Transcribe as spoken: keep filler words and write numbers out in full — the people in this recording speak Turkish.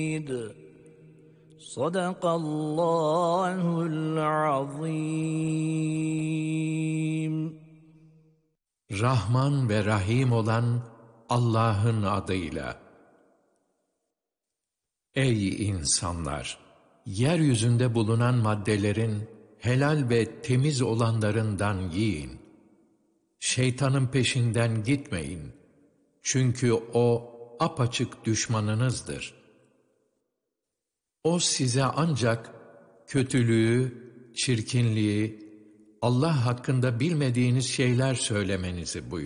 Sadakallahul azim. Rahman ve Rahim olan Allah'ın adıyla. Ey insanlar! Yeryüzünde bulunan maddelerin helal ve temiz olanlarından yiyin. Şeytanın peşinden gitmeyin. Çünkü o apaçık düşmanınızdır. O size ancak kötülüğü, çirkinliği, Allah hakkında bilmediğiniz şeyler söylemenizi buyurur.